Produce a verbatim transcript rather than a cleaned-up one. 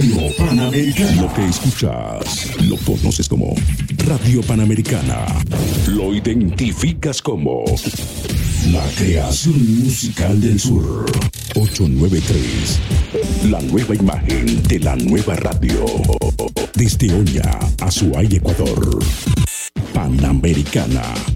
Radio Panamericana. Lo que escuchas, lo conoces como Radio Panamericana. Lo identificas como la creación musical del sur. ochocientos noventa y tres. La nueva imagen de la nueva radio. Desde Oña, Azuay, Ecuador. Panamericana.